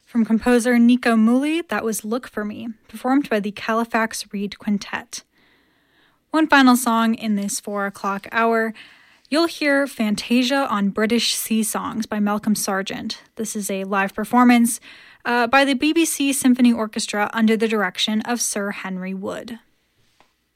From composer Nico Muhly, that was Look For Me, performed by the Califax Reed Quintet. One final song in this 4 o'clock hour, you'll hear Fantasia on British Sea Songs by Malcolm Sargent. This is a live performance by the BBC Symphony Orchestra under the direction of Sir Henry Wood.